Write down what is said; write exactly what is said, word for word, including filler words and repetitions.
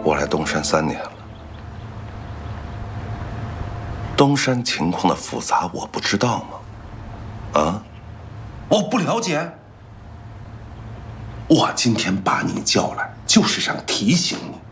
我来东山三年了，东山情况的复杂我不知道吗？啊？ 我不了解。我今天把你叫来，就是想提醒你。